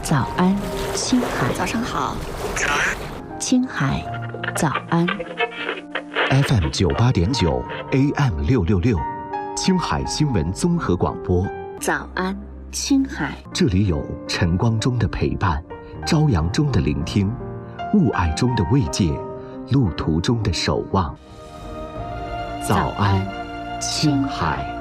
早安，青海。 早上好。早安， 青海，早安。 FM 98.9 AM 666，青海新闻综合广播。 早安，青海。 这里有晨光中的陪伴，朝阳中的聆听，雾霭中的慰藉，路途中的守望。早安，青海。